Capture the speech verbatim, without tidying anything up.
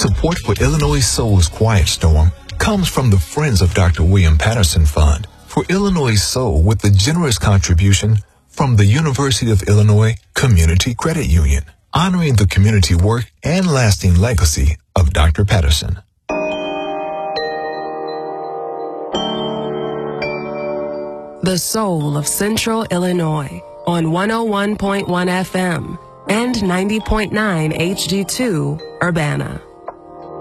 Support for Illinois Soul's Quiet Storm comes from the Friends of Doctor William Patterson Fund for Illinois Soul, with the generous contribution from the University of Illinois Community Credit Union, honoring the community work and lasting legacy of Doctor Patterson. The soul of Central Illinois on one oh one point one F M and ninety point nine H G two Urbana.